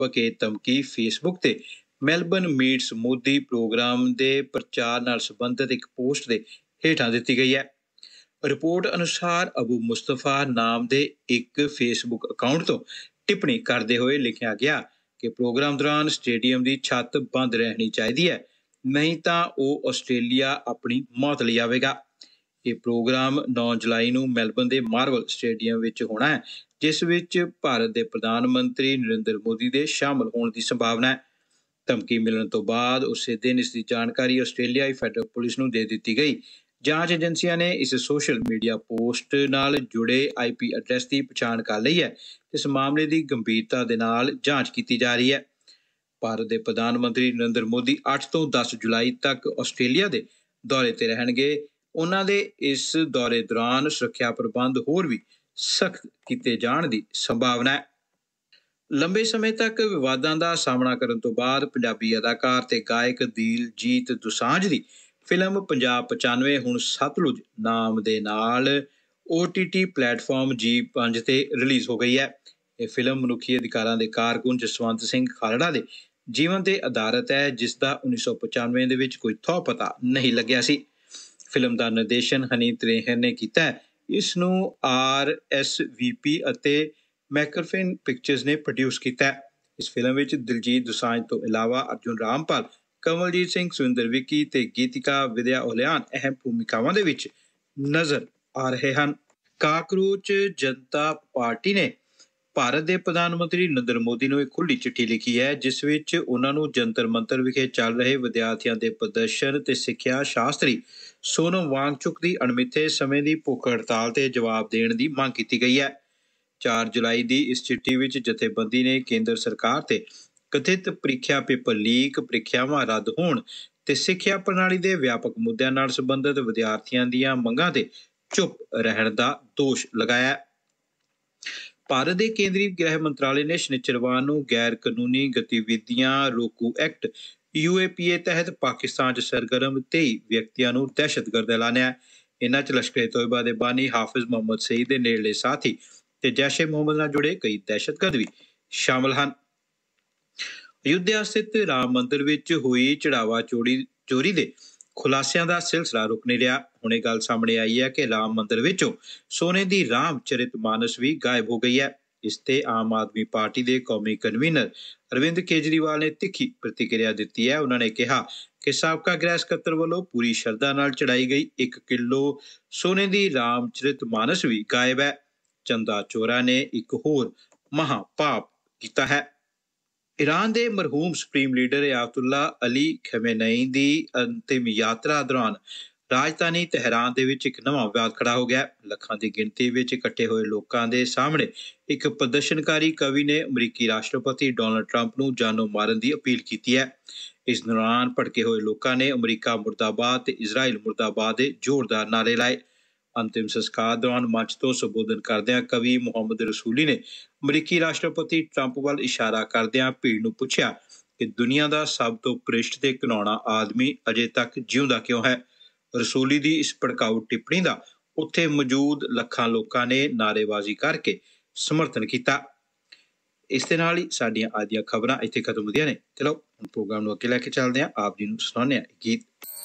ਕੇ ਧਮਕੀ ਫੇਸਬੁੱਕ ਤੇ Melbourne meets Modi programme ਦੇ ਪ੍ਰਚਾਰ ਨਾਲ ਸੰਬੰਧਿਤ ਇੱਕ ਪੋਸਟ ਦੇ ਹੇਠਾਂ ਦਿੱਤੀ ਗਈ ਹੈ। ਰਿਪੋਰਟ ਅਨੁਸਾਰ ਅਬੂ ਮੁਸਤਫਾ ਨਾਮ ਦੇ ਇੱਕ ਫੇਸਬੁੱਕ ਅਕਾਊਂਟ ਤੋਂ ਟਿੱਪਣੀ ਕਰਦੇ ਹੋਏ ਲਿਖਿਆ ਗਿਆ ਕਿ ਪ੍ਰੋਗਰਾਮ ਦੌਰਾਨ ਸਟੇਡੀਅਮ ਦੀ ਛੱਤ ਬੰਦ ਰਹਿਣੀ ਚਾਹੀਦੀ ਹੈ, ਨਹੀਂ ਤਾਂ ਉਹ ਆਸਟ੍ਰੇਲੀਆ ਆਪਣੀ ਮੌਤ ਲਈ ਆਵੇਗਾ। ਇਹ ਪ੍ਰੋਗਰਾਮ 9 ਜੁਲਾਈ ਨੂੰ ਮੈਲਬਨ ਦੇ ਮਾਰਵਲ ਸਟੇਡੀਅਮ ਵਿੱਚ ਹੋਣਾ ਹੈ, ਜਿਸ ਵਿੱਚ ਭਾਰਤ ਦੇ ਪ੍ਰਧਾਨ ਮੰਤਰੀ ਨਰਿੰਦਰ ਮੋਦੀ ਦੇ ਸ਼ਾਮਲ ਹੋਣ ਦੀ ਸੰਭਾਵਨਾ ਹੈ। ਧਮਕੀ ਮਿਲਣ ਤੋਂ ਬਾਅਦ ਉਸੇ ਦਿਨ ਇਸ ਦੀ ਜਾਣਕਾਰੀ ਆਸਟ੍ਰੇਲੀਆਈ ਫੈਡਰਲ ਪੁਲਿਸ ਨੂੰ ਦੇ ਦਿੱਤੀ ਗਈ। ਜਾਂਚ ਏਜੰਸੀਆਂ ਨੇ ਇਸ ਸੋਸ਼ਲ ਮੀਡੀਆ ਪੋਸਟ ਨਾਲ ਜੁੜੇ IP ਐਡਰੈਸ ਦੀ ਪਛਾਣ ਕਰ ਲਈ ਹੈ। ਇਸ ਮਾਮਲੇ ਦੀ ਗੰਭੀਰਤਾ ਦੇ ਨਾਲ ਜਾਂਚ ਕੀਤੀ ਜਾ ਰਹੀ ਹੈ। ਭਾਰਤ ਦੇ ਪ੍ਰਧਾਨ ਮੰਤਰੀ ਨਰਿੰਦਰ ਮੋਦੀ 8 ਤੋਂ 10 ਜੁਲਾਈ ਤੱਕ ਆਸਟ੍ਰੇਲੀਆ ਦੇ ਦੌਰੇ ਤੇ ਰਹਿਣਗੇ। ਉਹਨਾਂ ਦੇ ਇਸ ਦੌਰੇ ਦੌਰਾਨ ਸੁਰੱਖਿਆ ਪ੍ਰਬੰਧ ਹੋਰ ਵੀ ਸਖਤ ਕੀਤੇ ਜਾਣ ਦੀ ਸੰਭਾਵਨਾ ਹੈ। ਲੰਬੇ ਸਮੇਂ ਤੱਕ ਵਿਵਾਦਾਂ ਦਾ ਸਾਹਮਣਾ ਕਰਨ ਤੋਂ ਬਾਅਦ ਪੰਜਾਬੀ ਅਦਾਕਾਰ ਤੇ ਗਾਇਕ ਦਿਲਜੀਤ ਦੋਸਾਂਝ ਦੀ ਫਿਲਮ ਪੰਜਾਬ 95 ਹੁਣ ਸਤਲੁਜ ਨਾਮ ਦੇ ਨਾਲ OTT ਪਲੇਟਫਾਰਮ G5 ਤੇ ਰਿਲੀਜ਼ ਹੋ ਗਈ ਹੈ। ਇਹ ਫਿਲਮ ਮਨੁੱਖੀ ਅਧਿਕਾਰਾਂ ਦੇ ਕਾਰਕੁਨ ਜਸਵੰਤ ਸਿੰਘ ਖਾਲੜਾ ਦੇ ਜੀਵਨ ਤੇ ਆਧਾਰਿਤ ਹੈ, ਜਿਸ ਦਾ 1995 ਦੇ ਵਿੱਚ ਕੋਈ ਥਹੁ ਪਤਾ ਨਹੀਂ ਲੱਗਿਆ ਸੀ। ਫਿਲਮ ਦਾ ਨਿਰਦੇਸ਼ਨ ਹਨੀ ਤ੍ਰੇਹਰ ਨੇ ਕੀਤਾ ਹੈ। ਇਸ ਨੂੰ RSVP ਅਤੇ ਮੈਕਰਫਿਨ ਪਿਕਚਰਜ਼ ਨੇ ਪ੍ਰੋਡਿਊਸ ਕੀਤਾ ਹੈ। ਇਸ ਫਿਲਮ ਵਿੱਚ ਦਿਲਜੀਤ ਦੋਸਾਂਝ ਤੋਂ ਇਲਾਵਾ ਅਰਜੁਨ ਰਾਮਪਾਲ, ਕਮਲਜੀਤ ਸਿੰਘ, ਸੁਰਿੰਦਰ ਵਿੱਕੀ ਤੇ ਗੀਤਿਕਾ ਵਿਦਿਆ ਓਲਿਆਨ ਅਹਿਮ ਭੂਮਿਕਾਵਾਂ ਦੇ ਵਿੱਚ ਨਜ਼ਰ ਆ ਰਹੇ ਹਨ। ਕਾਕਰੋਚ ਜਨਤਾ ਪਾਰਟੀ ਨੇ ਭਾਰਤ ਦੇ ਪ੍ਰਧਾਨ ਮੰਤਰੀ ਨਰਿੰਦਰ ਮੋਦੀ ਨੂੰ ਇੱਕ ਖੁੱਲ੍ਹੀ ਚਿੱਠੀ ਲਿਖੀ ਹੈ, ਜਿਸ ਵਿੱਚ ਉਹਨਾਂ ਨੂੰ ਜੰਤਰ ਮੰਤਰ ਵਿਖੇ ਚੱਲ ਰਹੇ ਵਿਦਿਆਰਥੀਆਂ ਦੇ ਪ੍ਰਦਰਸ਼ਨ ਤੇ ਸਿੱਖਿਆ ਸ਼ਾਸਤਰੀ ਸੋਨਮ ਵਾਂਗਚੁਕ ਦੀ ਅਣਮਿੱਥੇ ਸਮੇਂ ਦੀ ਭੁੱਖ ਹੜਤਾਲ ਤੇ ਜਵਾਬ ਦੇਣ ਦੀ ਮੰਗ ਕੀਤੀ ਗਈ ਹੈ। 4 ਜੁਲਾਈ ਦੀ ਇਸ ਚਿੱਠੀ ਵਿੱਚ ਜਥੇਬੰਦੀ ਨੇ ਕੇਂਦਰ ਸਰਕਾਰ ਤੇ ਕਥਿਤ ਪ੍ਰੀਖਿਆ ਪੇਪਰ ਲੀਕ, ਪ੍ਰੀਖਿਆਵਾਂ ਰੱਦ ਹੋਣ ਤੇ ਸਿੱਖਿਆ ਪ੍ਰਣਾਲੀ ਦੇ ਵਿਆਪਕ ਮੁੱਦਿਆਂ ਨਾਲ ਸੰਬੰਧਿਤ ਵਿਦਿਆਰਥੀਆਂ ਦੀਆਂ ਮੰਗਾਂ ਤੇ ਚੁੱਪ ਰਹਿਣ ਦਾ ਦੋਸ਼ ਲਗਾਇਆ। ਭਾਰਤ ਦੇ ਕੇਂਦਰੀ ਗ੍ਰਹਿ ਮੰਤਰਾਲੇ ਨੇ ਸ਼ਨਿਚਰਵਾਰ ਨੂੰ ਗੈਰ ਕਾਨੂੰਨੀ ਗਤੀਵਿਧੀਆਂ ਰੋਕੂ ਐਕਟ UAPA ਤਹਿਤ ਪਾਕਿਸਤਾਨ 'ਚ ਸਰਗਰਮ 23 ਵਿਅਕਤੀਆਂ ਨੂੰ ਦਹਿਸ਼ਤਗਰਦ ਐਲਾਨਿਆ। ਇਨ੍ਹਾਂ 'ਚ ਲਸ਼ਕਰ-ਏ-ਤੋਇਬਾ ਦੇ ਬਾਨੀ ਹਾਫਿਜ਼ ਮੁਹੰਮਦ ਸਈਦ ਦੇ ਨੇੜਲੇ ਸਾਥੀ ਤੇ ਜੈਸ਼-ਏ-ਮੁਹੰਮਦ ਨਾਲ ਜੁੜੇ ਕਈ ਦਹਿਸ਼ਤਗਰਦ ਵੀ ਸ਼ਾਮਲ ਹਨ। ਅਯੁੱਧਿਆ ਸਥਿਤ ਰਾਮ ਮੰਦਿਰ ਵਿੱਚ ਹੋਈ ਚੜਾਵਾ ਚੋਰੀ ਦੇ ਖੁਲਾਸਿਆਂ ਦਾ ਸਿਲਸਿਲਾ ਰੁਕ ਨਹੀਂ ਰਿਹਾ। ਹੁਣ ਇਹ ਗੱਲ ਸਾਹਮਣੇ ਆਈ ਹੈ ਕਿ ਰਾਮ ਮੰਦਿਰ ਵਿੱਚੋਂ ਸੋਨੇ ਦੀ ਰਾਮ ਚਰਿਤ ਮਾਨਸ ਵੀ ਗਾਇਬ ਹੋ ਗਈ ਹੈ। ਇਸ ਤੇ ਆਮ ਆਦਮੀ ਪਾਰਟੀ ਦੇ ਕੌਮੀ ਕਨਵੀਨਰ ਅਰਵਿੰਦ ਕੇਜਰੀਵਾਲ ਨੇ ਤਿੱਖੀ ਪ੍ਰਤੀਕਿਰਿਆ ਦਿੱਤੀ ਹੈ। ਉਹਨਾਂ ਨੇ ਕਿਹਾ ਕਿ ਸਾਬਕਾ ਗ੍ਰਹਿ ਸਕੱਤਰ ਵੱਲੋਂ ਪੂਰੀ ਸ਼ਰਧਾ ਨਾਲ ਚੜਾਈ ਗਈ 1 ਕਿਲੋ ਸੋਨੇ ਦੀ ਰਾਮ ਚਰਿਤ ਮਾਨਸ ਵੀ ਗਾਇਬ ਹੈ। ਚੰਦਾ ਚੋਰਾਂ ਨੇ ਇੱਕ ਹੋਰ ਮਹਾਂ ਪਾਪ ਕੀਤਾ ਹੈ। ਈਰਾਨ ਦੇ ਮਰਹੂਮ ਸੁਪਰੀਮ ਲੀਡਰ ਆਇਤੁੱਲਾ ਅਲੀ ਖਮੇਨਈ ਦੀ ਅੰਤਿਮ ਯਾਤਰਾ ਦੌਰਾਨ ਰਾਜਧਾਨੀ ਤਹਿਰਾਨ ਦੇ ਵਿੱਚ ਇੱਕ ਨਵਾਂ ਵਿਵਾਦ ਖੜਾ ਹੋ ਗਿਆ। ਲੱਖਾਂ ਦੀ ਗਿਣਤੀ ਵਿੱਚ ਇਕੱਠੇ ਹੋਏ ਲੋਕਾਂ ਦੇ ਸਾਹਮਣੇ ਇੱਕ ਪ੍ਰਦਰਸ਼ਨਕਾਰੀ ਕਵੀ ਨੇ ਅਮਰੀਕੀ ਰਾਸ਼ਟਰਪਤੀ ਡੋਨਾਲਡ ਟਰੰਪ ਨੂੰ ਜਾਨੋਂ ਮਾਰਨ ਦੀ ਅਪੀਲ ਕੀਤੀ ਹੈ। ਇਸ ਦੌਰਾਨ ਭੜਕੇ ਹੋਏ ਲੋਕਾਂ ਨੇ ਅਮਰੀਕਾ ਮੁਰਦਾਬਾਦ ਤੇ ਇਜ਼ਰਾਈਲ ਮੁਰਦਾਬਾਦ ਦੇ ਜ਼ੋਰਦਾਰ ਨਾਅਰੇ ਲਾਏ। ਅੰਤਿਮ ਸੰਸਕਾਰ ਦੌਰਾਨ ਮੰਚ ਤੋਂ ਸੰਬੋਧਨ ਕਰਦਿਆਂ ਕਵੀ ਮੁਹੰਮਦ ਰਸੂਲੀ ਨੇ ਅਮਰੀਕੀ ਰਾਸ਼ਟਰਪਤੀ ਟਰੰਪ ਵੱਲ ਇਸ਼ਾਰਾ ਕਰਦਿਆਂ ਭੀੜ ਨੂੰ ਪੁੱਛਿਆ ਕਿ ਦੁਨੀਆ ਦਾ ਸਭ ਤੋਂ ਭ੍ਰਿਸ਼ਟ ਤੇ ਘਿਨਾਉਣਾ ਆਦਮੀ ਅਜੇ ਤੱਕ ਜਿਉਂਦਾ ਕਿਉਂ ਹੈ। ਰਸੂਲੀ ਦੀ ਇਸ ਭੜਕਾਊ ਟਿੱਪਣੀ ਦਾ ਉੱਥੇ ਮੌਜੂਦ ਲੱਖਾਂ ਲੋਕਾਂ ਨੇ ਨਾਅਰੇਬਾਜ਼ੀ ਕਰਕੇ ਸਮਰਥਨ ਕੀਤਾ। ਇਸ ਦੇ ਨਾਲ ਹੀ ਸਾਡੀਆਂ ਅੱਜ ਦੀਆਂ ਖਬਰਾਂ ਇੱਥੇ ਖਤਮ ਹੁੰਦੀਆਂ ਨੇ। ਚਲੋ ਹੁਣ ਪ੍ਰੋਗਰਾਮ ਨੂੰ ਅੱਗੇ ਲੈ ਕੇ ਚੱਲਦੇ ਹਾਂ। ਆਪ ਜੀ ਨੂੰ ਸੁਣਾਉਂਦੇ ਹਾਂ ਗੀਤ।